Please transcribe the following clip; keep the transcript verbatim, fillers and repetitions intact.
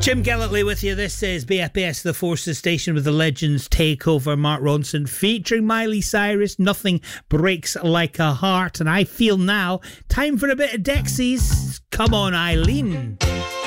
Jim Gillitley with you. This is B F B S The Forces Station with the Legends Takeover. Mark Ronson featuring Miley Cyrus. Nothing breaks like a heart. And I feel now time for a bit of Dexys. Come on, Eileen.